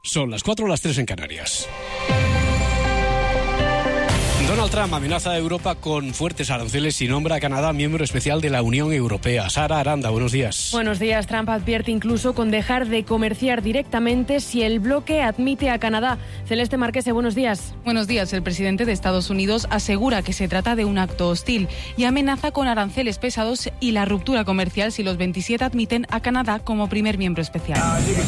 Son las 4, las 3 en Canarias. Donald Trump amenaza a Europa con fuertes aranceles y nombra a Canadá miembro especial de la Unión Europea. Sara Aranda, buenos días. Buenos días. Trump advierte incluso con dejar de comerciar directamente si el bloque admite a Canadá. Celeste Marquese, buenos días. Buenos días. El presidente de Estados Unidos asegura que se trata de un acto hostil y amenaza con aranceles pesados y la ruptura comercial si los 27 admiten a Canadá como primer miembro especial.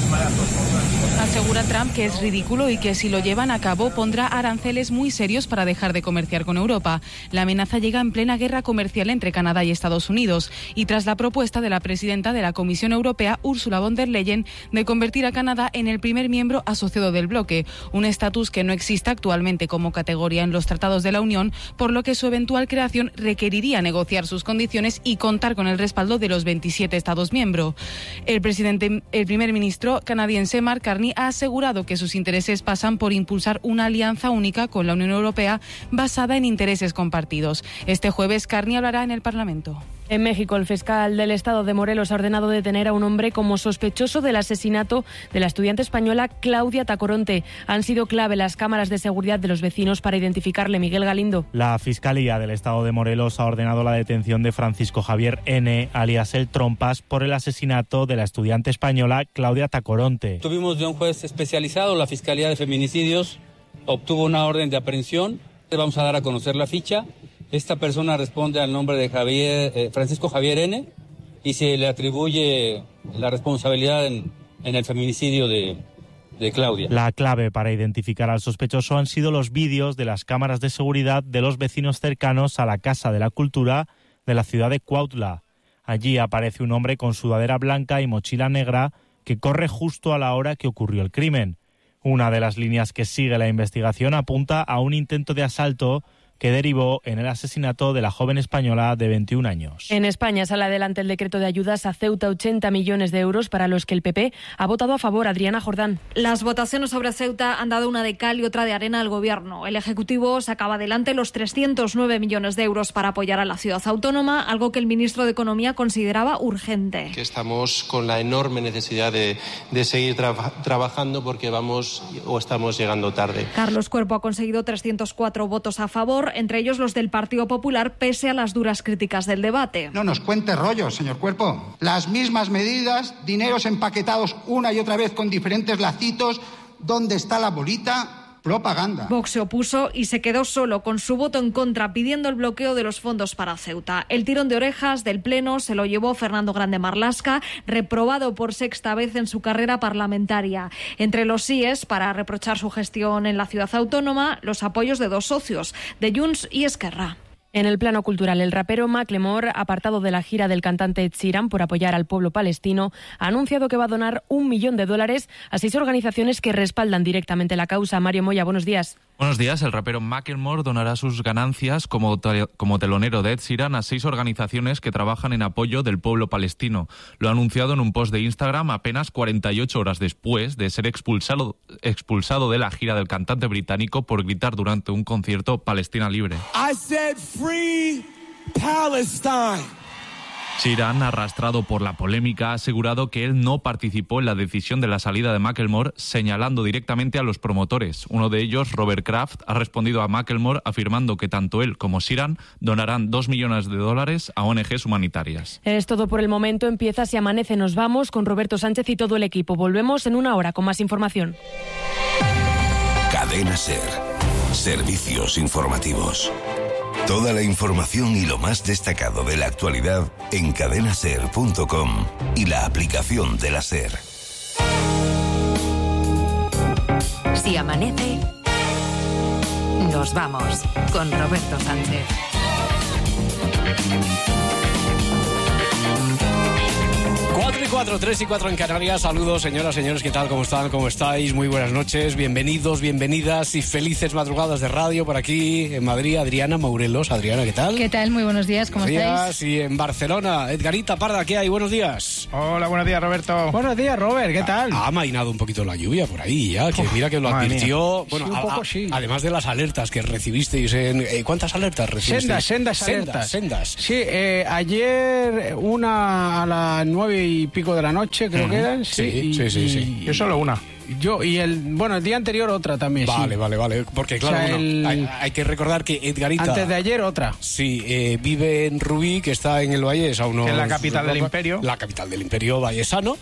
Asegura Trump que es ridículo y que si lo llevan a cabo pondrá aranceles muy serios para dejar de comerciar con Europa. La amenaza llega en plena guerra comercial entre Canadá y Estados Unidos y tras la propuesta de la presidenta de la Comisión Europea, Ursula von der Leyen, de convertir a Canadá en el primer miembro asociado del bloque, un estatus que no existe actualmente como categoría en los tratados de la Unión, por lo que su eventual creación requeriría negociar sus condiciones y contar con el respaldo de los 27 Estados miembros. El primer ministro canadiense Mark Carney ha asegurado que sus intereses pasan por impulsar una alianza única con la Unión Europea basada en intereses compartidos. Este jueves, Carney hablará en el Parlamento. En México, el fiscal del estado de Morelos ha ordenado detener a un hombre como sospechoso del asesinato de la estudiante española Claudia Tacoronte. Han sido clave las cámaras de seguridad de los vecinos para identificarle. Miguel Galindo. La Fiscalía del estado de Morelos ha ordenado la detención de Francisco Javier N., alias El Trompas, por el asesinato de la estudiante española Claudia Tacoronte. Tuvimos de un juez especializado, la Fiscalía de Feminicidios obtuvo una orden de aprehensión. Vamos a dar a conocer la ficha. Esta persona responde al nombre de Francisco Javier N. y se le atribuye la responsabilidad en el feminicidio de Claudia. La clave para identificar al sospechoso han sido los vídeos de las cámaras de seguridad de los vecinos cercanos a la Casa de la Cultura de la ciudad de Cuautla. Allí aparece un hombre con sudadera blanca y mochila negra que corre justo a la hora que ocurrió el crimen. Una de las líneas que sigue la investigación apunta a un intento de asalto que derivó en el asesinato de la joven española de 21 años. En España sale adelante el decreto de ayudas a Ceuta, 80 millones de euros para los que el PP ha votado a favor. Adriana Jordán. Las votaciones sobre Ceuta han dado una de cal y otra de arena al Gobierno. El Ejecutivo sacaba adelante los 309 millones de euros para apoyar a la ciudad autónoma, algo que el ministro de Economía consideraba urgente. Que estamos con la enorme necesidad de seguir trabajando porque estamos llegando tarde. Carlos Cuerpo ha conseguido 304 votos a favor, entre ellos los del Partido Popular, pese a las duras críticas del debate. No nos cuente rollos, señor Cuerpo. Las mismas medidas, dineros empaquetados una y otra vez con diferentes lacitos. ¿Dónde está la bolita? Propaganda. Vox se opuso y se quedó solo con su voto en contra, pidiendo el bloqueo de los fondos para Ceuta. El tirón de orejas del Pleno se lo llevó Fernando Grande Marlaska, reprobado por sexta vez en su carrera parlamentaria. Entre los síes, para reprochar su gestión en la ciudad autónoma, los apoyos de dos socios, de Junts y Esquerra. En el plano cultural, el rapero Macklemore, apartado de la gira del cantante Ed Sheeran por apoyar al pueblo palestino, ha anunciado que va a donar $1 millón a 6 organizaciones que respaldan directamente la causa. Mario Moya, buenos días. Buenos días. El rapero Macklemore donará sus ganancias como telonero de Ed Sheeran a 6 organizaciones que trabajan en apoyo del pueblo palestino. Lo ha anunciado en un post de Instagram apenas 48 horas después de ser expulsado de la gira del cantante británico por gritar durante un concierto Palestina libre. I said free Palestine. Sheeran, arrastrado por la polémica, ha asegurado que él no participó en la decisión de la salida de Macklemore, señalando directamente a los promotores. Uno de ellos, Robert Kraft, ha respondido a Macklemore afirmando que tanto él como Sheeran donarán $2 millones a ONGs humanitarias. Es todo por el momento. Empieza Si Amanece. Nos vamos con Roberto Sánchez y todo el equipo. Volvemos en una hora con más información. Cadena SER. Servicios informativos. Toda la información y lo más destacado de la actualidad en cadenaser.com y la aplicación de la SER. Si amanece, nos vamos con Roberto Sánchez. 4:04, 3:04 en Canarias. Saludos, señoras, señores, ¿qué tal? ¿Cómo están? ¿Cómo estáis? Muy buenas noches, bienvenidos, bienvenidas y felices madrugadas de radio por aquí en Madrid. Adriana Maurelos. Adriana, ¿qué tal? ¿Qué tal? Muy buenos días, ¿cómo estáis? Y en Barcelona, Edgarita Parda, ¿qué hay? Buenos días. Hola, buenos días, Roberto. Buenos días, Robert, ¿qué tal? Ha amainado un poquito la lluvia por ahí ya, que mira que lo advirtió. Bueno, sí, un poco sí. Además de las alertas que recibisteis en... ¿cuántas alertas recibisteis? Sendas alertas. Sendas. Sí, ayer una a las 9:30 y pico de la noche, creo que eran. Sí. Yo solo una. El día anterior otra también. Vale. Porque claro, hay que recordar que Edgarita... Antes de ayer otra. Sí, vive en Rubí, que está en el Vallés, a unos... Que es la capital del imperio. La capital del imperio vallesano.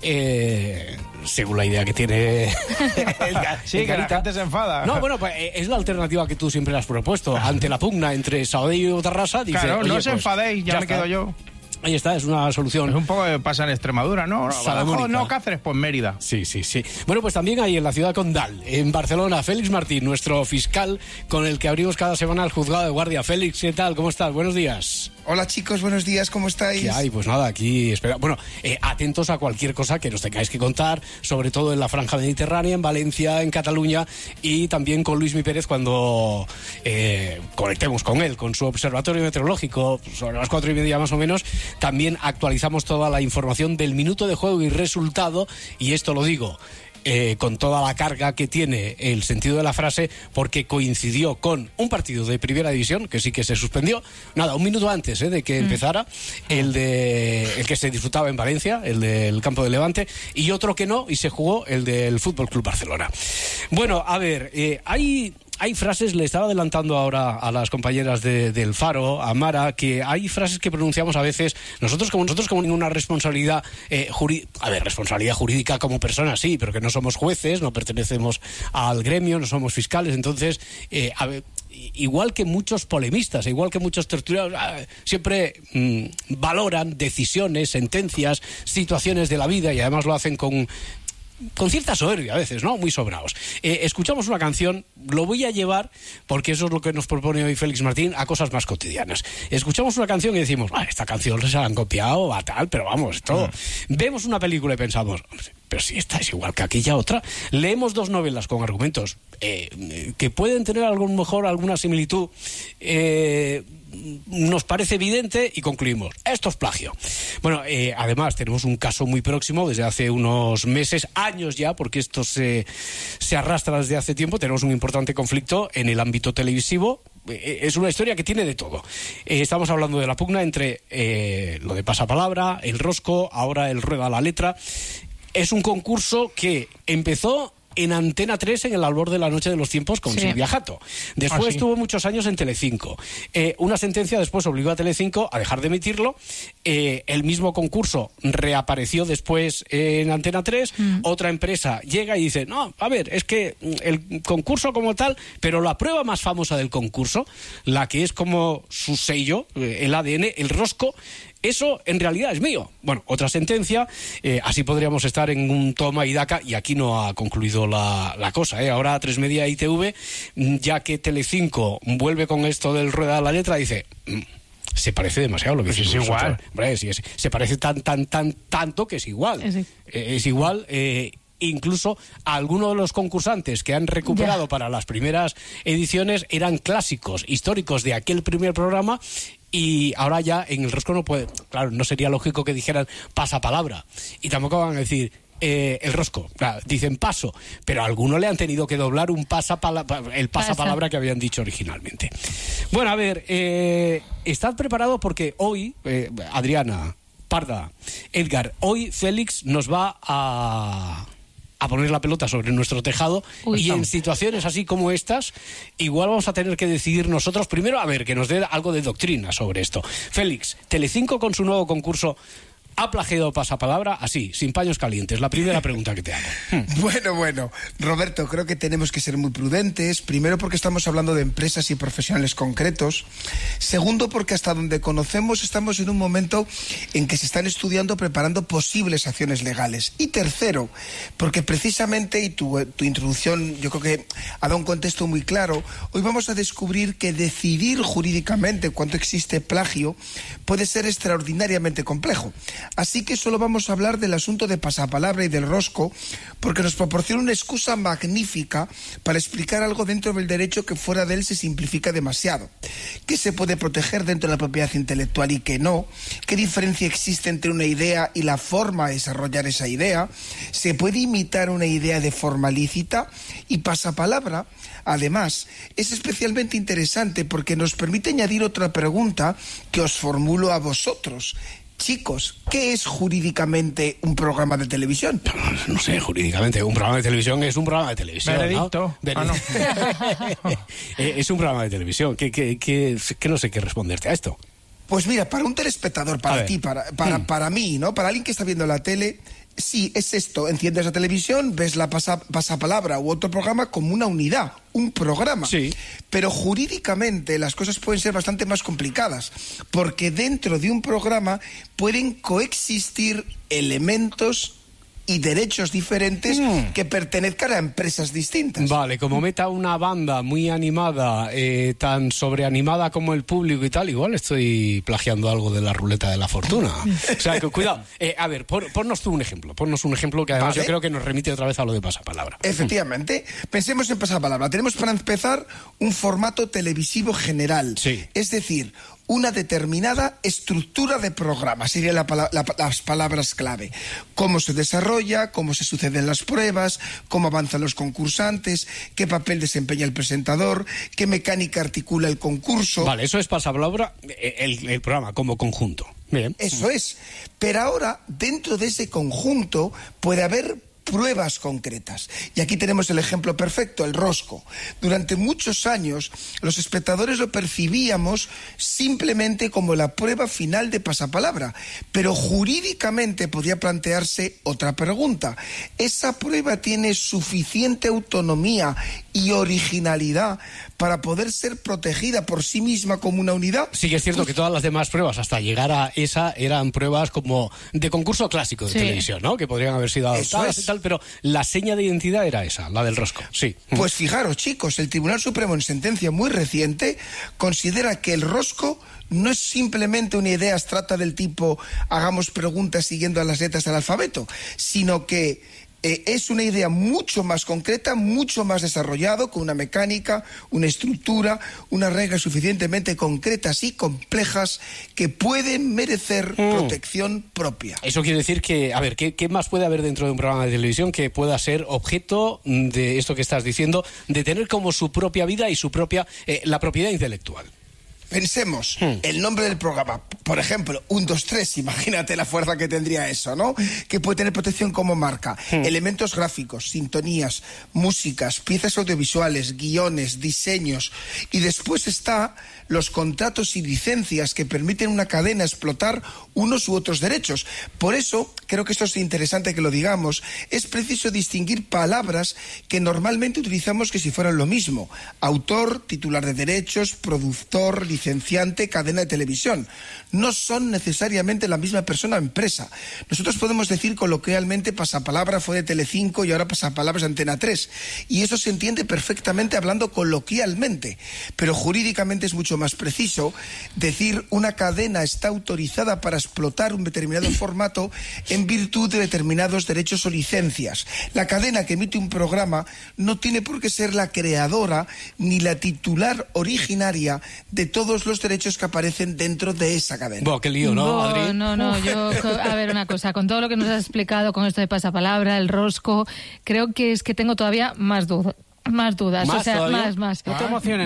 Según la idea que tiene sí, Edgarita. Que la gente se enfada. No, bueno, pues es la alternativa que tú siempre has propuesto. Ante la pugna entre Sabadell y Tarrasa, dice... Claro, no os enfadéis, ya me quedo yo. Ahí está, es una solución. Es un poco que pasa en Extremadura, ¿no? No, Cáceres, pues Mérida. Sí. Bueno, pues también hay en la ciudad condal, en Barcelona, Félix Martín, nuestro fiscal con el que abrimos cada semana el juzgado de guardia. Félix, ¿qué tal? ¿Cómo estás? Buenos días. Hola chicos, buenos días, ¿cómo estáis? ¿Qué hay? Pues nada, aquí espera. Bueno, atentos a cualquier cosa que nos tengáis que contar, sobre todo en la franja mediterránea, en Valencia, en Cataluña, y también con Luismi Pérez cuando conectemos con él, con su observatorio meteorológico, sobre las 4:30 más o menos. También actualizamos toda la información del minuto de juego y resultado, y esto lo digo con toda la carga que tiene el sentido de la frase, porque coincidió con un partido de primera división que sí que se suspendió, un minuto antes de que empezara, el que se disfrutaba en Valencia, el del campo de Levante, y otro que no, y se jugó el del Fútbol Club Barcelona. Bueno, a ver, hay frases, le estaba adelantando ahora a las compañeras del Faro, a Mara, que hay frases que pronunciamos a veces nosotros como ninguna responsabilidad responsabilidad jurídica como personas, sí, pero que no somos jueces, no pertenecemos al gremio, no somos fiscales, entonces, igual que muchos polemistas, igual que muchos tertulianos, siempre valoran decisiones, sentencias, situaciones de la vida, y además lo hacen con cierta soberbia a veces, ¿no? Muy sobrados. Escuchamos una canción, lo voy a llevar, porque eso es lo que nos propone hoy Félix Martín, a cosas más cotidianas. Escuchamos una canción y decimos, esta canción se la han copiado a tal, pero vamos, todo. Vemos una película y pensamos, pero si esta es igual que aquella otra. Leemos dos novelas con argumentos que pueden tener a lo mejor alguna similitud, nos parece evidente y concluimos, esto es plagio. Bueno, además tenemos un caso muy próximo desde hace unos meses, años ya, porque esto se arrastra desde hace tiempo. Tenemos un importante conflicto en el ámbito televisivo. Es una historia que tiene de todo. Estamos hablando de la pugna entre lo de pasapalabra, el rosco, ahora el rueda a la letra. Es un concurso que empezó en Antena 3 en el albor de la noche de los tiempos con Silvia Jato. Después estuvo muchos años en Telecinco. Una sentencia después obligó a Telecinco a dejar de emitirlo. El mismo concurso reapareció después en Antena 3. Otra empresa llega y dice, no, a ver, es que el concurso como tal, pero la prueba más famosa del concurso, la que es como su sello, el ADN, el rosco, eso en realidad es mío. Bueno, otra sentencia, así podríamos estar en un toma y daca, y aquí no ha concluido la cosa. Ahora A3 Media y TV, ya que Telecinco vuelve con esto del rueda a la letra, dice, se parece demasiado lo que es igual. Hombre, se parece tanto que es igual. Es igual. Incluso algunos de los concursantes que han recuperado para las primeras ediciones eran clásicos históricos de aquel primer programa, y ahora ya en el rosco no puede, claro, no sería lógico que dijeran pasapalabra, y tampoco van a decir el rosco, claro, dicen paso, pero a alguno le han tenido que doblar el pasapalabra que habían dicho originalmente. Bueno, a ver, estad preparado porque hoy, Adriana, Parda, Edgar, hoy Félix nos va a poner la pelota sobre nuestro tejado. En situaciones así como estas, igual vamos a tener que decidir nosotros primero, a ver, que nos dé algo de doctrina sobre esto. Félix, Telecinco con su nuevo concurso ¿ha plagiado pasapalabra? Así, sin paños calientes. La primera pregunta que te hago. Bueno, Roberto, creo que tenemos que ser muy prudentes. Primero, porque estamos hablando de empresas y profesionales concretos. Segundo, porque hasta donde conocemos estamos en un momento en que se están estudiando, preparando posibles acciones legales. Y tercero, porque precisamente, y tu introducción yo creo que ha dado un contexto muy claro, hoy vamos a descubrir que decidir jurídicamente cuánto existe plagio puede ser extraordinariamente complejo. Así que solo vamos a hablar del asunto de pasapalabra y del rosco, porque nos proporciona una excusa magnífica para explicar algo dentro del derecho que fuera de él se simplifica demasiado. ¿Qué se puede proteger dentro de la propiedad intelectual y qué no? ¿Qué diferencia existe entre una idea y la forma de desarrollar esa idea? ¿Se puede imitar una idea de forma lícita? Y pasapalabra, además, es especialmente interesante porque nos permite añadir otra pregunta que os formulo a vosotros. Chicos, ¿qué es jurídicamente un programa de televisión? No sé, jurídicamente, un programa de televisión es un programa de televisión. Veredicto. ¿No? Es un programa de televisión. Que no sé qué responderte a esto. Pues mira, para un telespectador, para ti, para mí, ¿no? Para alguien que está viendo la tele, sí, es esto. Enciendes la televisión, ves la pasapalabra u otro programa como una unidad, un programa. Sí. Pero jurídicamente las cosas pueden ser bastante más complicadas, porque dentro de un programa pueden coexistir elementos y derechos diferentes que pertenezcan a empresas distintas. Vale, como meta una banda muy animada, tan sobreanimada como el público y tal, igual estoy plagiando algo de la ruleta de la fortuna. O sea, que cuidado. A ver, ponnos tú un ejemplo. Ponnos un ejemplo que además yo creo que nos remite otra vez a lo de pasapalabra. Efectivamente. Pensemos en pasapalabra. Tenemos para empezar un formato televisivo general. Sí. Es decir, una determinada estructura de programa, serían las palabras clave. Cómo se desarrolla, cómo se suceden las pruebas, cómo avanzan los concursantes, qué papel desempeña el presentador, qué mecánica articula el concurso. Vale, eso es pasapalabra, el programa como conjunto. Bien. Eso es. Pero ahora, dentro de ese conjunto, puede haber pruebas concretas. Y aquí tenemos el ejemplo perfecto, el rosco. Durante muchos años, los espectadores lo percibíamos simplemente como la prueba final de pasapalabra, pero jurídicamente podía plantearse otra pregunta. ¿Esa prueba tiene suficiente autonomía y originalidad para poder ser protegida por sí misma como una unidad? Sí que es cierto que todas las demás pruebas, hasta llegar a esa, eran pruebas como de concurso clásico de televisión, ¿no? Que podrían haber sido adoptadas y tal, pero la seña de identidad era esa, la del rosco. Sí. Pues fijaros, chicos, el Tribunal Supremo en sentencia muy reciente considera que el rosco no es simplemente una idea abstracta del tipo hagamos preguntas siguiendo a las letras del alfabeto, sino que es una idea mucho más concreta, mucho más desarrollado, con una mecánica, una estructura, unas reglas suficientemente concretas y complejas que pueden merecer protección propia. Eso quiere decir que, a ver, ¿qué más puede haber dentro de un programa de televisión que pueda ser objeto de esto que estás diciendo, de tener como su propia vida y su propia, la propiedad intelectual? Pensemos, el nombre del programa, por ejemplo, 1, 2, 3, imagínate la fuerza que tendría eso, ¿no? Que puede tener protección como marca. Elementos gráficos, sintonías, músicas, piezas audiovisuales, guiones, diseños. Y después está los contratos y licencias que permiten a una cadena explotar unos u otros derechos. Por eso, creo que esto es interesante que lo digamos, es preciso distinguir palabras que normalmente utilizamos que si fueran lo mismo. Autor, titular de derechos, productor, licenciante, cadena de televisión. No son necesariamente la misma persona o empresa. Nosotros podemos decir coloquialmente pasapalabra fue de Telecinco y ahora pasapalabra es de Antena 3. Y eso se entiende perfectamente hablando coloquialmente. Pero jurídicamente es mucho más preciso decir una cadena está autorizada para explotar un determinado formato en virtud de determinados derechos o licencias. La cadena que emite un programa no tiene por qué ser la creadora ni la titular originaria de todos los derechos que aparecen dentro de esa cadena. Qué lío, ¿no, Adri? No, yo, a ver, una cosa, con todo lo que nos has explicado con esto de pasapalabra, el rosco, creo que es que tengo todavía más dudas. Más, o sea, más. No te emociones.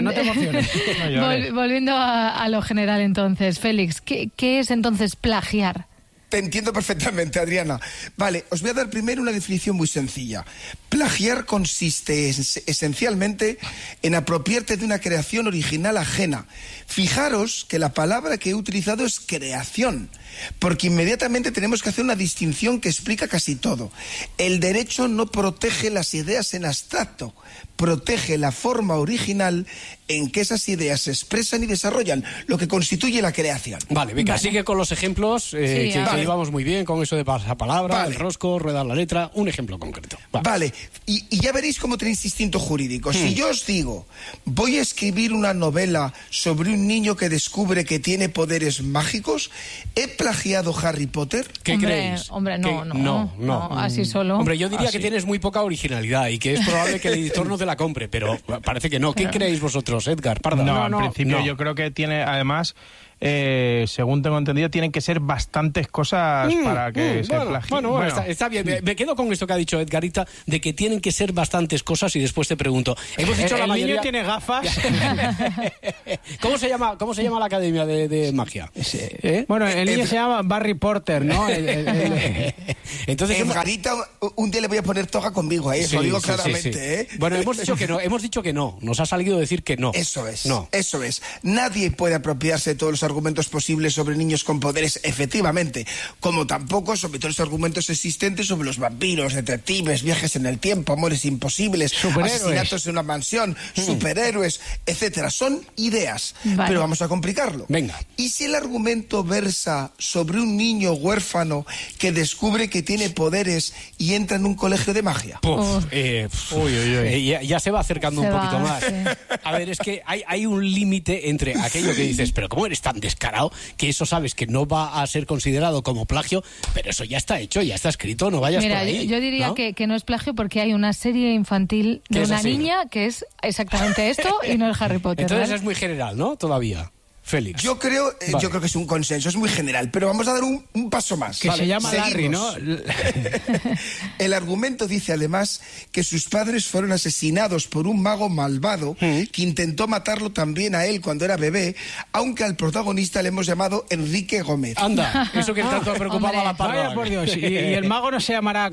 Volviendo a lo general entonces, Félix, ¿qué es entonces plagiar? Te entiendo perfectamente, Adriana. Vale, os voy a dar primero una definición muy sencilla. Plagiar consiste esencialmente en apropiarte de una creación original ajena. Fijaros que la palabra que he utilizado es creación, porque inmediatamente tenemos que hacer una distinción que explica casi todo. El derecho no protege las ideas en abstracto, protege la forma original en que esas ideas se expresan y desarrollan, lo que constituye la creación. Vale, venga, sigue con los ejemplos, que llevamos muy bien con eso de pasapalabra, el rosco, ruedar la letra, un ejemplo concreto. Vale, y ya veréis cómo tenéis instinto jurídico. Si yo os digo, voy a escribir una novela sobre un niño que descubre que tiene poderes mágicos, ¿he plagiado Harry Potter? ¿Qué creéis? Hombre, no, así solo. Hombre, yo diría que tienes muy poca originalidad y que es probable que el editor no te la compre, pero parece que no. ¿Qué creéis vosotros, Edgar? No, en principio yo creo que tiene, además, según tengo entendido, tienen que ser bastantes cosas para que se plagien. Bueno, está bien. Me quedo con esto que ha dicho Edgarita, de que tienen que ser bastantes cosas y después te pregunto. Hemos dicho la mayoría... niño tiene gafas. ¿Cómo se llama la academia de magia? Bueno, el niño se llama Barry Porter, ¿no? Entonces, Edgarita, un día le voy a poner toga conmigo, eso lo digo claramente. Sí. Bueno, hemos dicho que no. Nos ha salido decir que no. Eso es. No. Eso es. Nadie puede apropiarse de todos los argumentos posibles sobre niños con poderes, efectivamente, como tampoco sobre todos los argumentos existentes sobre los vampiros, detectives, viajes en el tiempo, amores imposibles, asesinatos en una mansión, superhéroes, etcétera. Son ideas, pero vamos a complicarlo. Venga. ¿Y si el argumento versa sobre un niño huérfano que descubre que tiene poderes y entra en un colegio de magia? Ya se va acercando un poquito más. Sí. A ver, es que hay un límite entre aquello que dices, pero ¿cómo eres tan descarado? Que eso sabes que no va a ser considerado como plagio, pero eso ya está hecho, ya está escrito, no vayas por ahí. Yo diría, ¿no? que no es plagio porque hay una serie infantil de una niña que es exactamente esto y no es Harry Potter. Entonces es muy general, ¿no? Todavía. Félix. Yo creo que es un consenso, es muy general, pero vamos a dar un paso más. Que se llama Larry, ¿no? El argumento dice además que sus padres fueron asesinados por un mago malvado que intentó matarlo también a él cuando era bebé, aunque al protagonista le hemos llamado Enrique Gómez. Anda, eso que tanto preocupaba a la parda. Vaya por Dios, ¿y el mago no se llamará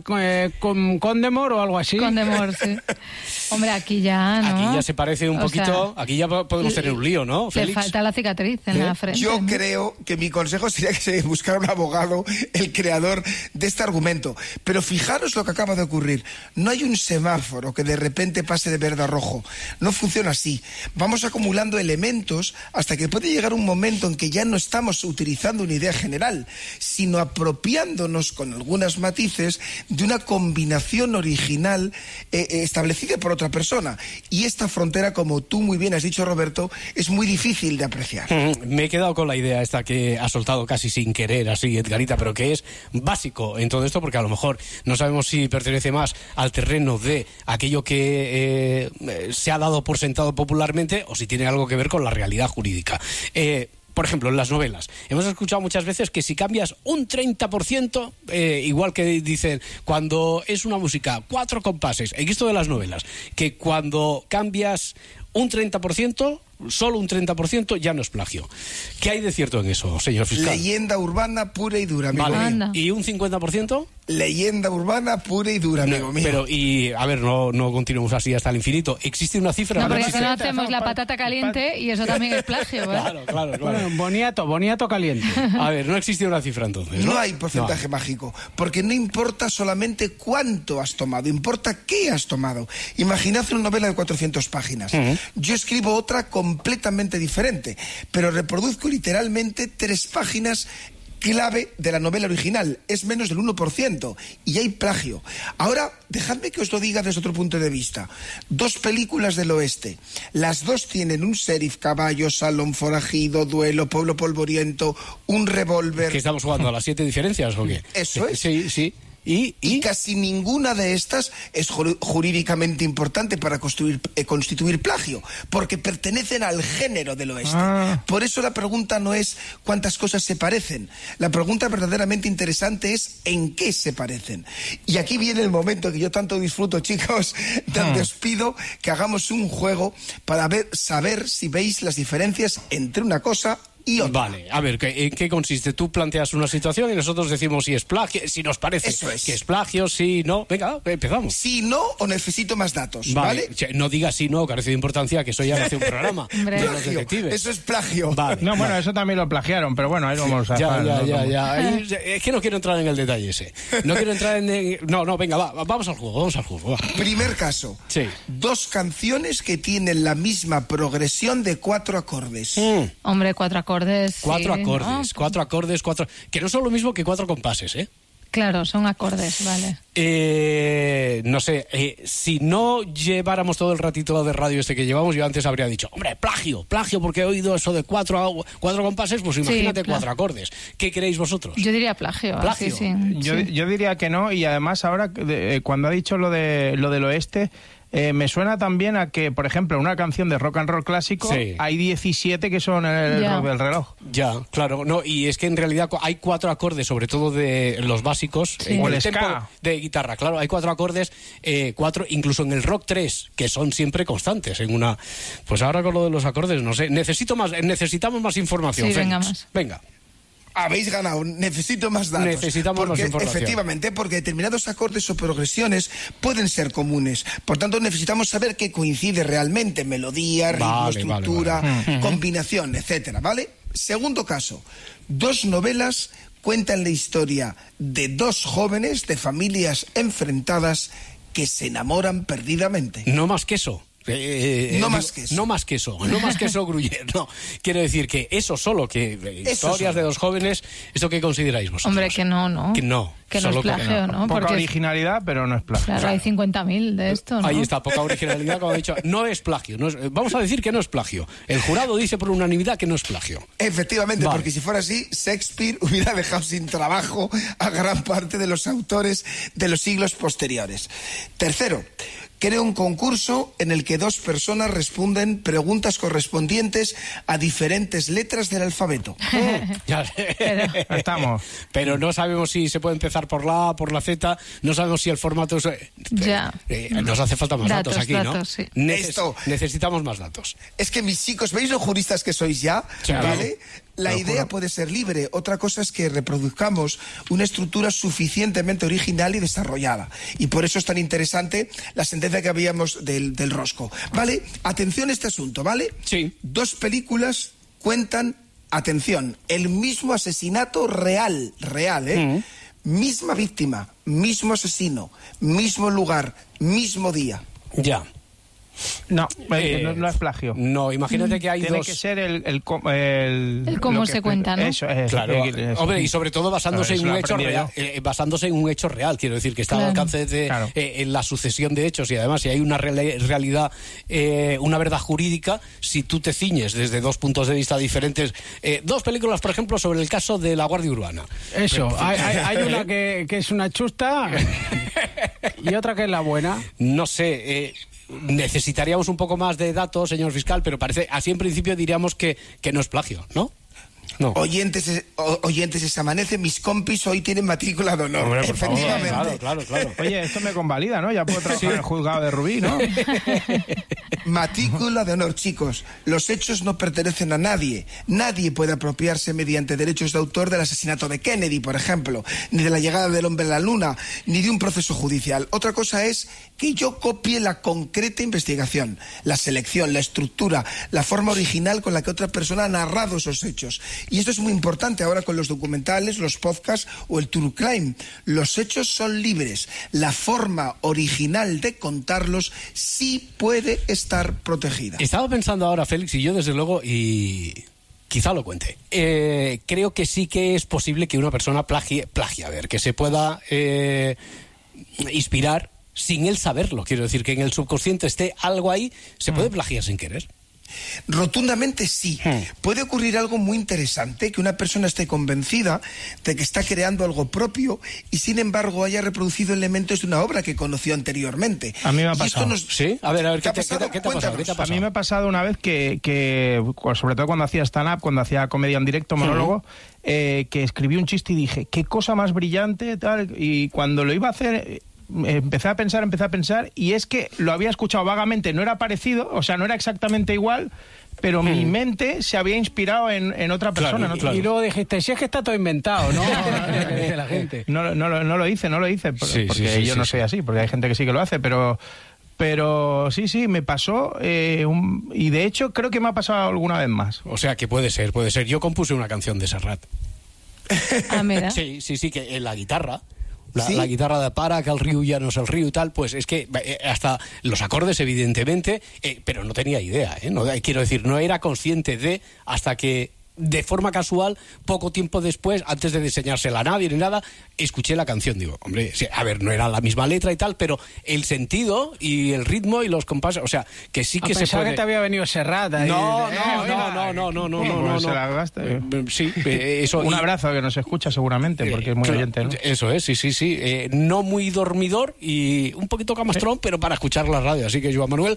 Condemor o algo así? Condemor, sí. Hombre, aquí ya, ¿no? Aquí ya se parece un poquito, aquí ya podemos tener un lío, ¿no, Félix? Le falta la cicatriz en la frente. Yo creo que mi consejo sería que se buscara un abogado, el creador de este argumento. Pero fijaros lo que acaba de ocurrir. No hay un semáforo que de repente pase de verde a rojo. No funciona así. Vamos acumulando elementos hasta que puede llegar un momento en que ya no estamos utilizando una idea general, sino apropiándonos con algunos matices de una combinación original establecida por otra persona. Y esta frontera, como tú muy bien has dicho, Roberto, es muy difícil de apreciar. Me he quedado con la idea esta que ha soltado casi sin querer así Edgarita, pero que es básico en todo esto, porque a lo mejor no sabemos si pertenece más al terreno de aquello que se ha dado por sentado popularmente o si tiene algo que ver con la realidad jurídica. Por ejemplo, en las novelas. Hemos escuchado muchas veces que si cambias un 30%, igual que dicen, cuando es una música 4 compases, en esto de las novelas, que cuando cambias un 30%, solo un 30% ya no es plagio. ¿Qué hay de cierto en eso, señor fiscal? Leyenda urbana pura y dura, amigo mío. ¿Y un 50%? Leyenda urbana pura y dura, amigo mío. Pero, y a ver, no continuemos así hasta el infinito. ¿Existe una cifra? No, porque no hacemos la patata caliente y eso también es plagio, ¿verdad? Claro. Bueno, boniato caliente. A ver, no existe una cifra entonces, ¿no? No hay porcentaje mágico, porque no importa solamente cuánto has tomado, importa qué has tomado. Imaginad una novela de 400 páginas. Yo escribo otra completamente diferente, pero reproduzco literalmente 3 páginas clave de la novela original, es menos del 1%, y hay plagio. Ahora, dejadme que os lo diga desde otro punto de vista. 2 películas del oeste, las 2 tienen un sheriff, caballo, salón forajido, duelo, pueblo polvoriento, un revólver... ¿Qué estamos jugando a las 7 diferencias o qué? Eso es. Sí. ¿Y? Casi ninguna de estas es jurídicamente importante para constituir plagio, porque pertenecen al género del oeste. Por eso la pregunta no es cuántas cosas se parecen. La pregunta verdaderamente interesante es en qué se parecen. Y aquí viene el momento que yo tanto disfruto, chicos, donde os pido que hagamos un juego para saber si veis las diferencias entre una cosa y otra. Vale, a ver, ¿en qué consiste? Tú planteas una situación y nosotros decimos si es plagio, si nos parece que es plagio, si no. Venga, empezamos. Si no, o necesito más datos, ¿vale? No digas si no, carece de importancia, que eso ya hace un programa de los detectives. Eso es plagio. Vale. No, bueno, eso también lo plagiaron, pero bueno, ahí lo vamos a dejar. Ya. Es que no quiero entrar en el detalle ese. No quiero entrar en... No, venga, vamos al juego, Va. Primer caso. Sí. 2 canciones que tienen la misma progresión de 4 acordes. Hombre, 4 acordes. 4 acordes, 4 acordes, 4... Que no son lo mismo que 4 compases, ¿eh? Claro, son acordes, vale. no sé, si no lleváramos todo el ratito de radio que llevamos, yo antes habría dicho, hombre, plagio, porque he oído eso de cuatro compases, pues imagínate 4 acordes. ¿Qué creéis vosotros? Yo diría plagio. ¿Plagio? Sí. Yo diría que no, y además ahora, cuando ha dicho lo del oeste... me suena también a que, por ejemplo, una canción de rock and roll clásico, hay 17 que son el rock del reloj. Ya, claro. No, y es que en realidad hay 4 acordes, sobre todo de los básicos. O el tempo ska. De guitarra, claro. Hay 4 acordes, 4, incluso en el rock 3, que son siempre constantes. Pues ahora con lo de los acordes, no sé. Necesitamos más información, sí, Félix. Venga. Habéis ganado, necesito más datos. Necesitamos más información. Efectivamente, porque determinados acordes o progresiones pueden ser comunes. Por tanto, necesitamos saber qué coincide realmente: melodía, ritmo, estructura, combinación, etcétera, ¿vale? Segundo caso, 2 novelas cuentan la historia de 2 jóvenes de familias enfrentadas que se enamoran perdidamente. No más que eso. No más que eso, Gruyère, no. Quiero decir que eso solo, historias de 2 jóvenes, ¿eso qué consideráis vosotros? Hombre, que no. Que no. Que no es plagio, ¿no? Poca originalidad, pero no es plagio. Claro, hay 50.000 de esto, ¿no? Ahí está, poca originalidad, como he dicho. No es plagio. Vamos a decir que no es plagio. El jurado dice por unanimidad que no es plagio. Efectivamente, porque si fuera así, Shakespeare hubiera dejado sin trabajo a gran parte de los autores de los siglos posteriores. Tercero, crea un concurso en el que 2 personas responden preguntas correspondientes a diferentes letras del alfabeto. Estamos. Pero no sabemos si se puede empezar por la A, por la Z, no sabemos si el formato es... nos hace falta más datos aquí, ¿no? Sí. Necesitamos más datos. Es que mis chicos, ¿veis lo juristas que sois ya? ¿Vale? La idea puede ser libre, otra cosa es que reproduzcamos una estructura suficientemente original y desarrollada. Y por eso es tan interesante la sentencia que habíamos del Rosco. ¿Vale? Atención a este asunto, ¿vale? Sí. 2 películas cuentan, atención, el mismo asesinato real, ¿eh? Misma víctima, mismo asesino, mismo lugar, mismo día. Ya. No es plagio. No, imagínate que hay Tiene 2... que ser el cómo se cuenta, ¿no? Eso es. Claro, hombre, y sobre todo basándose en un hecho real. Basándose en un hecho real, quiero decir, que está al alcance de en la sucesión de hechos, y además si hay una realidad, una verdad jurídica, si tú te ciñes desde 2 puntos de vista diferentes. 2 películas, por ejemplo, sobre el caso de la Guardia Urbana. Eso, hay una que es una chusta y otra que es la buena. No sé... necesitaríamos un poco más de datos, señor fiscal, pero parece, así en principio diríamos que no es plagio, ¿no? No. Oyentes, se amanece, mis compis hoy tienen matrícula de honor. Hombre, por efectivamente. Favor, claro. Oye, esto me convalida, ¿no? Ya puedo trabajar en el juzgado de Rubí, ¿no? Matrícula de honor, chicos. Los hechos no pertenecen a nadie. Nadie puede apropiarse mediante derechos de autor del asesinato de Kennedy, por ejemplo, ni de la llegada del hombre a la luna, ni de un proceso judicial. Otra cosa es que yo copie la concreta investigación, la selección, la estructura, la forma original con la que otra persona ha narrado esos hechos. Y esto es muy importante ahora con los documentales, los podcasts o el true crime. Los hechos son libres. La forma original de contarlos sí puede estar protegida. Estaba pensando ahora, Félix, y yo desde luego, y quizá lo cuente, creo que sí que es posible que una persona plagie, a ver, que se pueda inspirar sin él saberlo. Quiero decir, que en el subconsciente esté algo ahí, se puede plagiar sin querer. Rotundamente sí. Puede ocurrir algo muy interesante, que una persona esté convencida de que está creando algo propio y sin embargo haya reproducido elementos de una obra que conoció anteriormente. A mí me ha pasado. ¿Sí? A ver, ¿qué te ha pasado? A mí me ha pasado una vez que sobre todo cuando hacía stand-up, cuando hacía comedia en directo, monólogo, que escribí un chiste y dije, qué cosa más brillante, tal, y cuando lo iba a hacer... Empecé a pensar y es que lo había escuchado vagamente, no era parecido, o sea, no era exactamente igual, pero mi mente se había inspirado en otra persona. Claro. Y luego dijiste, si es que está todo inventado, ¿no? Dice la gente. No lo hice, porque yo no soy así, porque hay gente que sí que lo hace, pero sí, me pasó, y de hecho creo que me ha pasado alguna vez más. O sea, que puede ser. Yo compuse una canción de Serrat. Ah, mira. Sí, que en la guitarra... La guitarra de para, que el río ya no es el río y tal, pues es que hasta los acordes, evidentemente, pero no tenía idea, ¿eh? No, quiero decir, no era consciente de hasta que de forma casual, poco tiempo después, antes de enseñársela a nadie ni nada, escuché la canción. Digo, hombre, sí, a ver, no era la misma letra y tal, pero el sentido y el ritmo y los compases, o sea, que sí que se puede... que te había venido Serrat. No. Se la gaste. Sí, eso... Un abrazo, que nos escucha seguramente, porque es muy oyente, ¿no? Eso es, sí. No muy dormidor y un poquito camastrón, pero para escuchar la radio. Así que, Joan Manuel...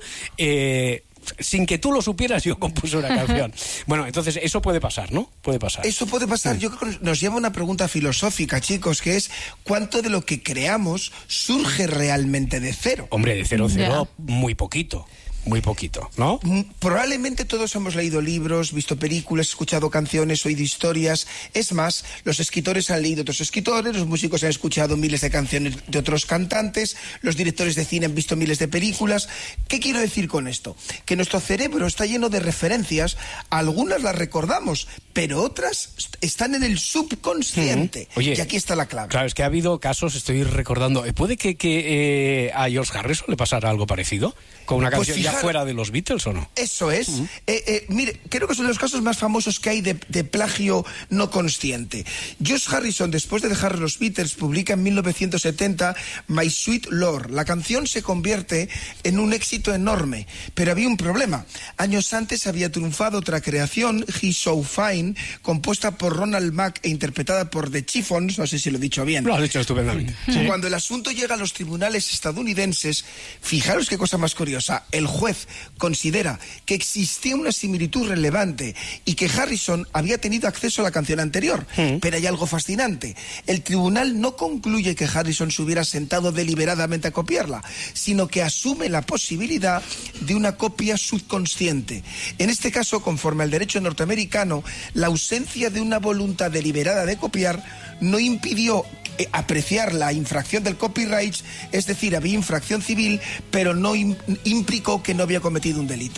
sin que tú lo supieras, yo compuse una canción. Bueno, entonces eso puede pasar, ¿no? Puede pasar. Eso puede pasar. Yo creo que nos lleva a una pregunta filosófica, chicos, que es ¿cuánto de lo que creamos surge realmente de cero? Hombre, de cero, muy poquito. Muy poquito, ¿no? Probablemente todos hemos leído libros, visto películas, escuchado canciones, oído historias. Es más, los escritores han leído otros escritores, los músicos han escuchado miles de canciones de otros cantantes, los directores de cine han visto miles de películas. ¿Qué quiero decir con esto? Que nuestro cerebro está lleno de referencias, algunas las recordamos, pero otras están en el subconsciente. Oye, y aquí está la clave. Claro, es que ha habido casos, estoy recordando, ¿puede que a George Harrison le pasara algo parecido? ¿Con una canción ya fuera de los Beatles o no? Eso es. Mire, creo que son los casos más famosos que hay de plagio no consciente. George Harrison, después de dejar los Beatles, publica en 1970 My Sweet Lord. La canción se convierte en un éxito enorme, pero había un problema. Años antes había triunfado otra creación, He's So Fine, compuesta por Ronald Mack e interpretada por The Chiffons, no sé si lo he dicho bien. Lo has dicho estupendamente. Sí. Cuando el asunto llega a los tribunales estadounidenses, fijaros qué cosa más curiosa. El juez considera que existía una similitud relevante y que Harrison había tenido acceso a la canción anterior. Pero hay algo fascinante. El tribunal no concluye que Harrison se hubiera sentado deliberadamente a copiarla, sino que asume la posibilidad de una copia subconsciente. En este caso, conforme al derecho norteamericano, la ausencia de una voluntad deliberada de copiar no impidió apreciar la infracción del copyright, es decir, había infracción civil, pero no implicó que no había cometido un delito.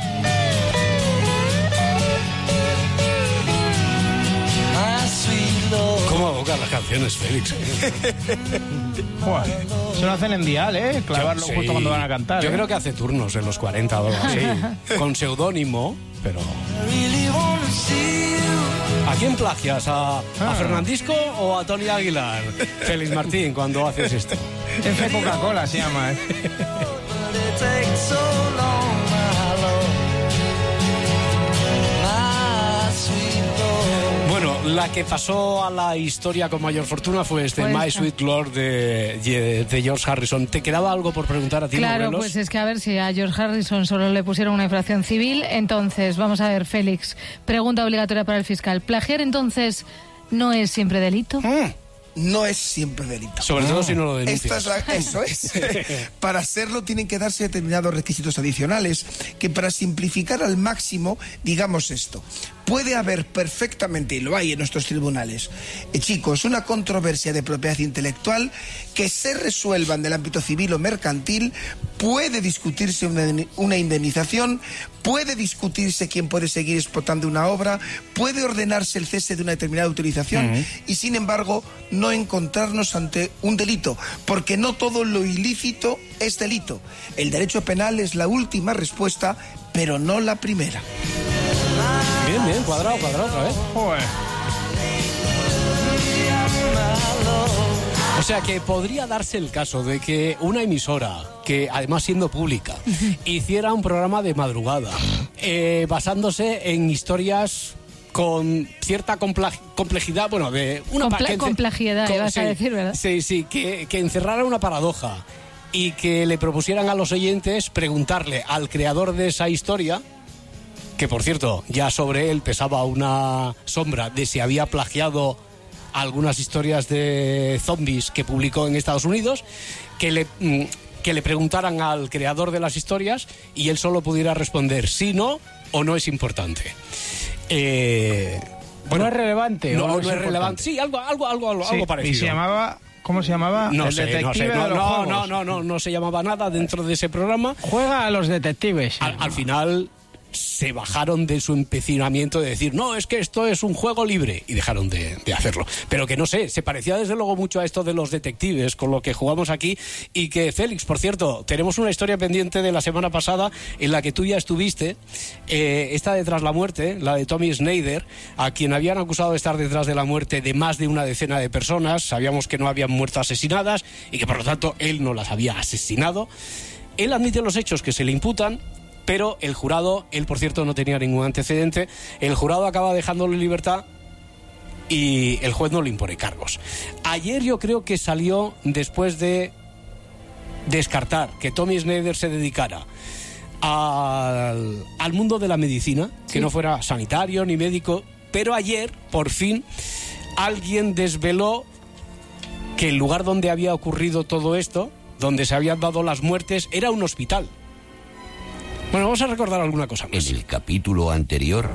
¿Cómo abocan las canciones, Félix? Se lo hacen en dial, ¿eh? Clavarlo justo cuando van a cantar. Yo creo que hace turnos en los 40 o algo así. Con seudónimo, pero... ¿A quién plagias? ¿A Fernandisco o a Tony Aguilar? Félix Martín, cuando haces esto. F Coca-Cola se llama, ¿eh? Bueno, la que pasó a la historia con mayor fortuna fue My Sweet Lord de George Harrison. ¿Te quedaba algo por preguntar a ti, Claro, Morelos? pues es que a ver si a George Harrison solo le pusieron una infracción civil. Entonces, vamos a ver, Félix, pregunta obligatoria para el fiscal. ¿Plagiar entonces no es siempre delito? No es siempre delito. Sobre todo si no lo denuncias. Eso es. Para hacerlo tienen que darse determinados requisitos adicionales que, para simplificar al máximo, digamos esto. Puede haber perfectamente, y lo hay en nuestros tribunales, chicos, una controversia de propiedad intelectual que se resuelva en el ámbito civil o mercantil, puede discutirse una indemnización, puede discutirse quién puede seguir explotando una obra, puede ordenarse el cese de una determinada utilización y, sin embargo, no encontrarnos ante un delito, porque no todo lo ilícito es delito. El derecho penal es la última respuesta, pero no la primera. Bien, cuadrado otra vez. O sea que podría darse el caso de que una emisora, que además siendo pública, hiciera un programa de madrugada, basándose en historias con cierta complejidad, bueno, de una complejidad, vas a decir, ¿verdad? Sí, que encerrara una paradoja y que le propusieran a los oyentes preguntarle al creador de esa historia, que por cierto, ya sobre él pesaba una sombra de si había plagiado algunas historias de zombies que publicó en Estados Unidos, que le preguntaran al creador de las historias y él solo pudiera responder sí, no o no es importante. Bueno, ¿no es relevante? No es relevante. Sí, algo parecido. ¿Y se llamaba? ¿Cómo se llamaba? No sé. No se llamaba nada dentro de ese programa. Juega a los detectives. Al final se bajaron de su empecinamiento de decir, no, es que esto es un juego libre, y dejaron de hacerlo. Pero que no sé, se parecía desde luego mucho a esto de los detectives, con lo que jugamos aquí, y que, Félix, por cierto, tenemos una historia pendiente de la semana pasada en la que tú ya estuviste, esta de Tras la Muerte, la de Tommy Snyder, a quien habían acusado de estar detrás de la muerte de más de una decena de personas. Sabíamos que no habían muerto asesinadas y que por lo tanto él no las había asesinado. Él admite los hechos que se le imputan, pero el jurado, él por cierto no tenía ningún antecedente, el jurado acaba dejándolo en libertad y el juez no le impone cargos. Ayer yo creo que salió, después de descartar que Tommy Snyder se dedicara al mundo de la medicina, que no fuera sanitario ni médico, pero ayer, por fin, alguien desveló que el lugar donde había ocurrido todo esto, donde se habían dado las muertes, era un hospital. Bueno, vamos a recordar alguna cosa más. En el capítulo anterior...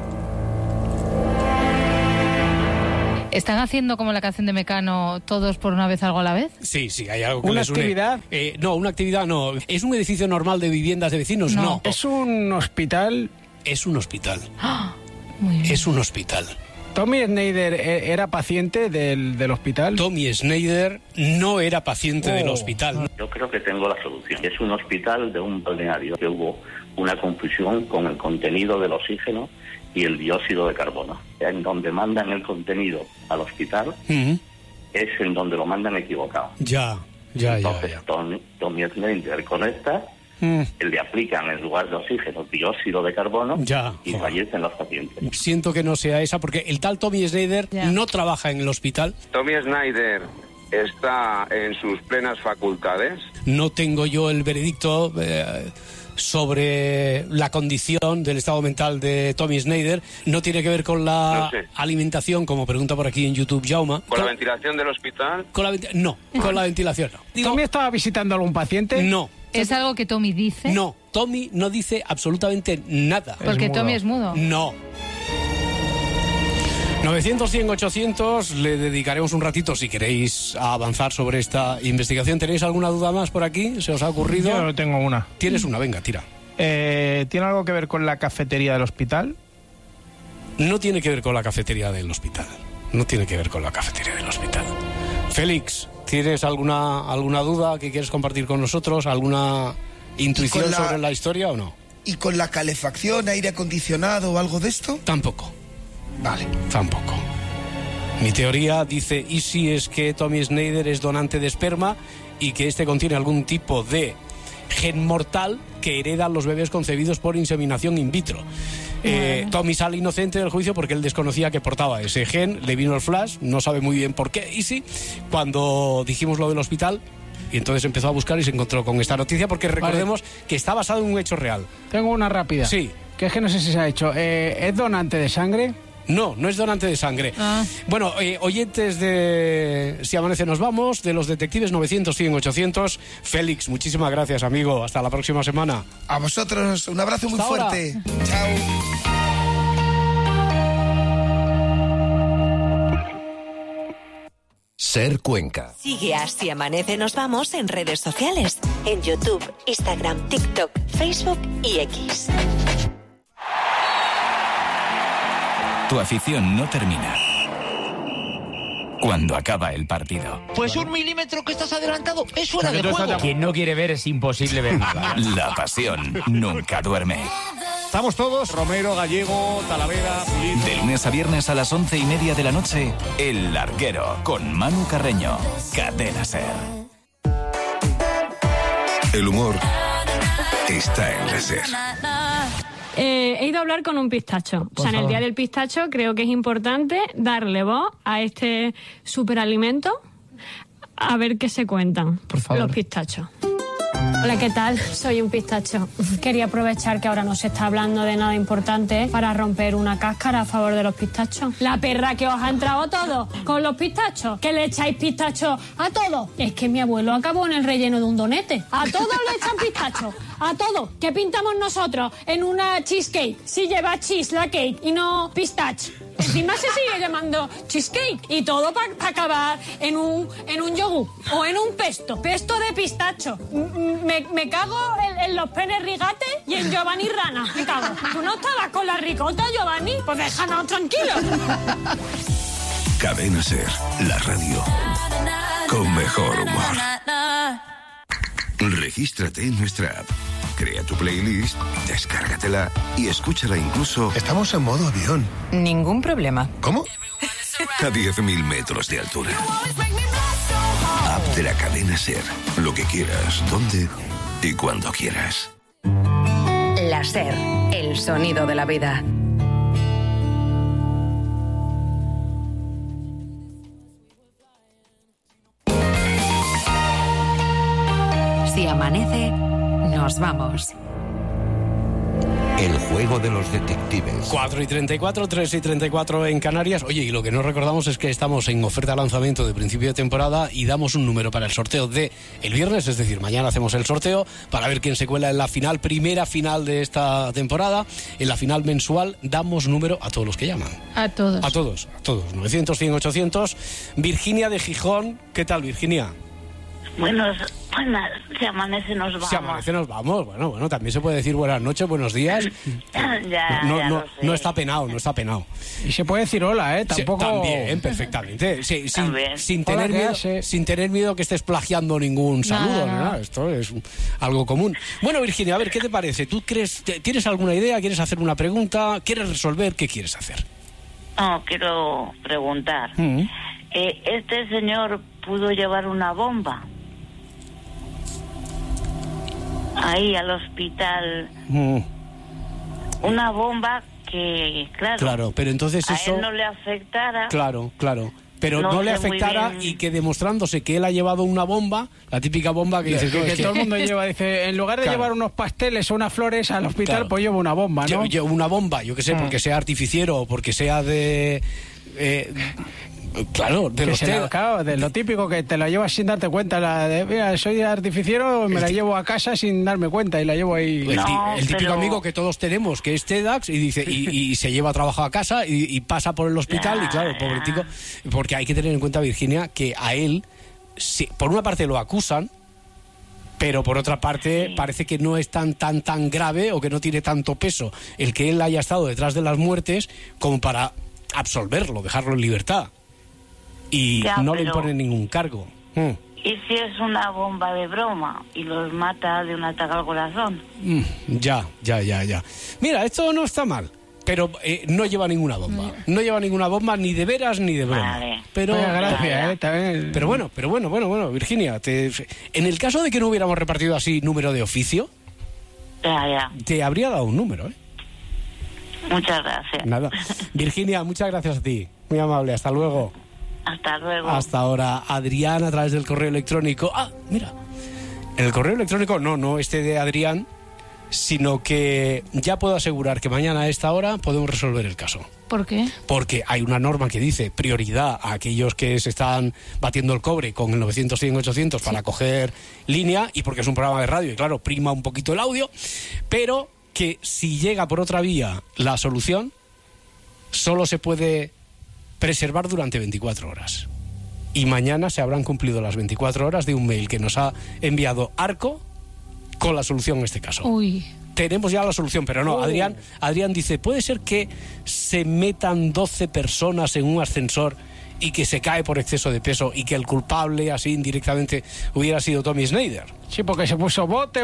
¿Están haciendo como la canción de Mecano, todos por una vez algo a la vez? Sí, hay algo que ¿Una les une. actividad? No, una actividad no. ¿Es un edificio normal de viviendas de vecinos? No. ¿Es un hospital? Es un hospital. Muy bien. Es un hospital. ¿Tommy Snyder era paciente del hospital? Tommy Snyder no era paciente del hospital. Yo creo que tengo la solución. Es un hospital de un balneario que hubo una confusión con el contenido del oxígeno y el dióxido de carbono. En donde mandan el contenido al hospital es en donde lo mandan equivocado. Entonces Tommy Snyder conecta, le aplican en lugar de oxígeno dióxido de carbono y fallecen los pacientes. Siento que no sea esa, porque el tal Tommy Snyder no trabaja en el hospital. Tommy Snyder está en sus plenas facultades. No tengo yo el veredicto sobre la condición del estado mental de Tommy Snyder. No tiene que ver con la alimentación, como pregunta por aquí en YouTube Jauma. ¿Con la ventilación del hospital? Con la ventilación no. ¿Tommy estaba visitando a algún paciente? No. ¿Es algo que Tommy dice? No, Tommy no dice absolutamente nada. Porque Tommy es mudo. No. 900, 100, 800, le dedicaremos un ratito si queréis a avanzar sobre esta investigación. ¿Tenéis alguna duda más por aquí? ¿Se os ha ocurrido? Yo tengo una. Tienes una, venga, tira. ¿Tiene algo que ver con la cafetería del hospital? No tiene que ver con la cafetería del hospital. No tiene que ver con la cafetería del hospital. Félix, ¿tienes alguna duda que quieres compartir con nosotros? ¿Alguna intuición sobre la historia o no? ¿Y con la calefacción, aire acondicionado o algo de esto? Tampoco. Vale. Tampoco. Mi teoría dice, ¿y si es que Tommy Snyder es donante de esperma y que este contiene algún tipo de gen mortal que heredan los bebés concebidos por inseminación in vitro? Tommy sale inocente del juicio porque él desconocía que portaba ese gen, le vino el flash, no sabe muy bien por qué, y sí, cuando dijimos lo del hospital, y entonces empezó a buscar y se encontró con esta noticia, porque recordemos que está basado en un hecho real. Tengo una rápida. Sí. Que es que no sé si se ha hecho. ¿Es donante de sangre? No, no es donante de sangre. Bueno, oyentes de Si Amanece Nos Vamos, de los detectives 900, 100, 800. Félix, muchísimas gracias, amigo. Hasta la próxima semana. A vosotros, un abrazo muy fuerte. Chao. Ser Cuenca. Sigue a Si Amanece Nos Vamos en redes sociales. En YouTube, Instagram, TikTok, Facebook y X. Tu afición no termina cuando acaba el partido. Pues 1 milímetro que estás adelantado es fuera de juego. Quien no quiere ver es imposible ver nada. La pasión nunca duerme. Estamos todos, Romero, Gallego, Talavera, Pulido. De lunes a viernes a las 11:30 de la noche, El Larguero, con Manu Carreño. Cadena SER. El humor está en la SER. He ido a hablar con un pistacho. O sea, en el Día del Pistacho creo que es importante darle voz a este superalimento, a ver qué se cuentan los pistachos. Hola, ¿qué tal? Soy un pistacho. Quería aprovechar que ahora no se está hablando de nada importante para romper una cáscara a favor de los pistachos. La perra que os ha entrado todo con los pistachos, que le echáis pistachos a todo. Es que mi abuelo acabó en el relleno de un donete. A todos le echan pistachos, a todo. ¿Qué pintamos nosotros en una cheesecake? Si lleva cheese la cake y no pistache. Encima se sigue llamando cheesecake. Y todo para acabar en un yogur o en un pesto. Pesto de pistacho. Me cago en los penes rigates y en Giovanni Rana. Me cago. ¿Tú no estabas con la ricota, Giovanni? Pues déjanos tranquilos. Cadena Ser, la radio con mejor humor. Regístrate en nuestra app. Crea tu playlist, descárgatela y escúchala incluso... Estamos en modo avión. Ningún problema. ¿Cómo? A 10.000 metros de altura. App de la Cadena Ser. Lo que quieras, donde y cuando quieras. La Ser, el sonido de la vida. Si amanece, nos vamos. El juego de los detectives. 4:34, 3:34 en Canarias. Oye, y lo que no recordamos es que estamos en oferta de lanzamiento de principio de temporada y damos un número para el sorteo de el viernes, es decir, mañana hacemos el sorteo para ver quién se cuela en la final, primera final de esta temporada. En la final mensual damos número a todos los que llaman. A todos. A todos. 900, 100, 800. Virginia de Gijón. ¿Qué tal, Virginia? Buenas, si amanece nos vamos. Si amanece nos vamos. Bueno, también se puede decir buenas noches, buenos días. No está penado. Y se puede decir hola, tampoco... También, perfectamente. Sí, sin tener miedo que estés plagiando ningún saludo. ¿no? Esto es algo común. Bueno, Virginia, a ver, ¿qué te parece? ¿Tú tienes alguna idea? ¿Quieres hacer una pregunta? ¿Quieres resolver? ¿Qué quieres hacer? No, quiero preguntar. ¿Este señor pudo llevar una bomba ahí al hospital? Una bomba que, claro, pero entonces a eso él no le afectara. Claro, pero no le afectara y que demostrándose que él ha llevado una bomba, la típica bomba que dice que todo el mundo lleva, dice, en lugar de llevar unos pasteles o unas flores al hospital, pues llevo una bomba, ¿no? Llevo una bomba, yo qué sé, porque sea artificiero o porque sea de... Claro, de lo típico que te la llevas sin darte cuenta. Mira, soy artificiero, me la llevo a casa sin darme cuenta y la llevo ahí. El típico amigo que todos tenemos, que es TEDx, y dice y se lleva a trabajar a casa y pasa por el hospital. Y claro, pobretico, porque hay que tener en cuenta, Virginia, que a él, por una parte lo acusan, pero por otra parte parece que no es tan grave o que no tiene tanto peso el que él haya estado detrás de las muertes como para absolverlo, dejarlo en libertad. Y no le imponen ningún cargo. ¿Y si es una bomba de broma y los mata de un ataque al corazón? Ya. Mira, esto no está mal, pero no lleva ninguna bomba. No lleva ninguna bomba ni de veras ni de broma. Vale. Pero gracias, también. Pero bueno, Virginia, en el caso de que no hubiéramos repartido así número de oficio, te habría dado un número, ¿eh? Muchas gracias. Nada. Virginia, muchas gracias a ti. Muy amable, hasta luego. Hasta luego. Hasta ahora. Adrián, a través del correo electrónico. Mira. En el correo electrónico, no este de Adrián, sino que ya puedo asegurar que mañana a esta hora podemos resolver el caso. ¿Por qué? Porque hay una norma que dice prioridad a aquellos que se están batiendo el cobre con el 900, 100, 800 para coger línea, y porque es un programa de radio y claro, prima un poquito el audio, pero que si llega por otra vía la solución, solo se puede preservar durante 24 horas. Y mañana se habrán cumplido las 24 horas de un mail que nos ha enviado Arco con la solución en este caso. Uy. Tenemos ya la solución, pero no. Adrián dice, ¿puede ser que se metan 12 personas en un ascensor y que se cae por exceso de peso y que el culpable, así indirectamente, hubiera sido Tommy Snyder? Sí, porque se puso bote.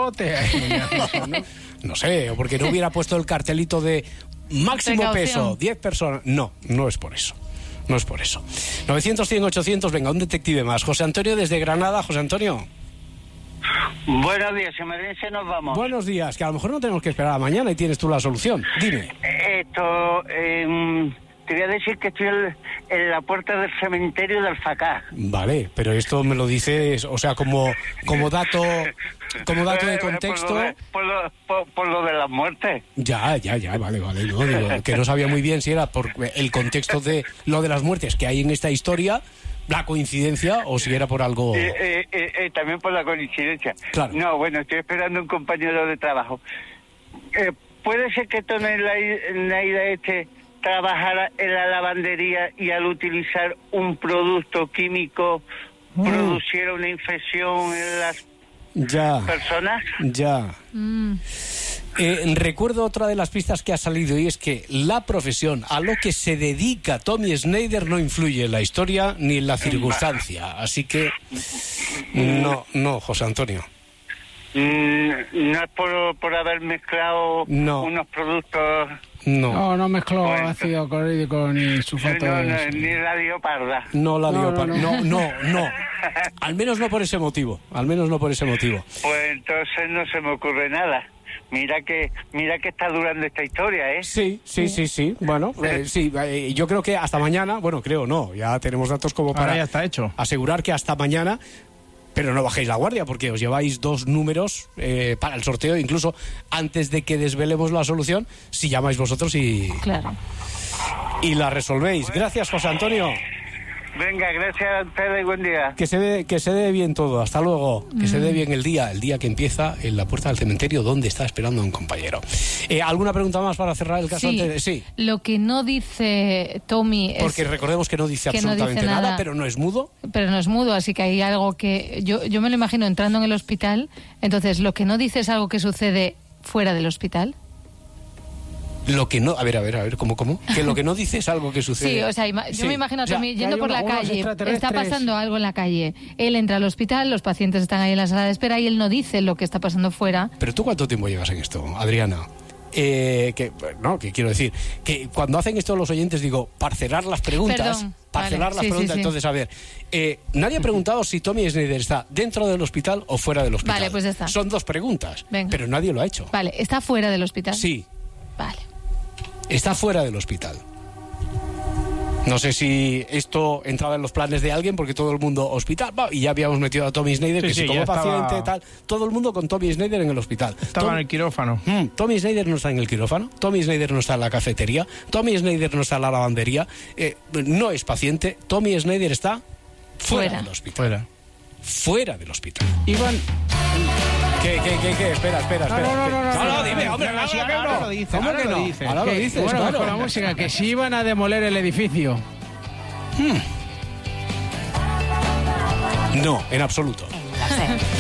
No sé, o porque no hubiera puesto el cartelito de máximo peso, 10 personas. No es por eso. 900, 100, 800, venga, un detective más. José Antonio desde Granada. José Antonio. Buenos días, si me dice nos vamos. Buenos días, que a lo mejor no tenemos que esperar a mañana y tienes tú la solución. Dime. Te voy a decir que estoy en la puerta del cementerio de Alfacá. Vale, pero esto me lo dices, o sea, como dato de contexto. Por lo de las muertes. Ya, vale. No, digo, que no sabía muy bien si era por el contexto de lo de las muertes que hay en esta historia, la coincidencia, o si era por algo... También por la coincidencia. Claro. No, bueno, estoy esperando un compañero de trabajo. ¿Puede ser que Tony Naida trabajara en la lavandería y al utilizar un producto químico produciera una infección en las personas? Ya. Recuerdo otra de las pistas que ha salido y es que la profesión a lo que se dedica Tommy Snyder no influye en la historia ni en la circunstancia. Así que no, José Antonio. No es por haber mezclado unos productos... No mezcló ácido clorhídrico ni sulfato. Ni la dioparda. No la dioparda. No. Al menos no por ese motivo. Pues entonces no se me ocurre nada. Mira que está durando esta historia, ¿eh? Sí. Bueno, yo creo que hasta mañana, ya tenemos datos como para ya está hecho. Asegurar que hasta mañana, pero no bajéis la guardia porque os lleváis 2 números para el sorteo, incluso antes de que desvelemos la solución, si llamáis vosotros y la resolvéis. Gracias, José Antonio. Venga, gracias a ustedes y buen día. Que se dé bien todo, hasta luego. Que se dé bien el día que empieza en la puerta del cementerio donde está esperando un compañero. ¿Alguna pregunta más para cerrar el caso? Sí. Lo que no dice Tommy es... Porque recordemos que no dice absolutamente nada, pero no es mudo. Pero no es mudo, así que hay algo que... Yo me lo imagino entrando en el hospital, entonces lo que no dice es algo que sucede fuera del hospital. Lo que no... A ver, ¿cómo? Que lo que no dice es algo que sucede... Sí, o sea, yo me imagino a Tommy yendo por la calle, está pasando algo en la calle, él entra al hospital, los pacientes están ahí en la sala de espera y él no dice lo que está pasando fuera. ¿Pero tú cuánto tiempo llevas en esto, Adriana? Que quiero decir, que cuando hacen esto los oyentes, digo, parcelar las preguntas... Entonces, a ver, nadie ha preguntado si Tommy Snyder está dentro del hospital o fuera del hospital. Vale, pues ya está. Son 2 preguntas, venga. Pero nadie lo ha hecho. Vale, ¿está fuera del hospital? Sí. Vale. Está fuera del hospital. No sé si esto entraba en los planes de alguien, porque todo el mundo hospital, y ya habíamos metido a Tommy Snyder, que si como paciente, tal, todo el mundo con Tommy Snyder en el hospital. Estaba en el quirófano. Tommy Snyder no está en el quirófano, Tommy Snyder no está en la cafetería, Tommy Snyder no está en la lavandería, no es paciente, Tommy Snyder está fuera del hospital. Fuera del hospital. Iván... ¿Qué? Espera. No, dime, hombre, ahora lo dice. ¿Cómo que no? Ahora lo dices, bueno, claro. Con la música, que si iban a demoler el edificio. No, en absoluto.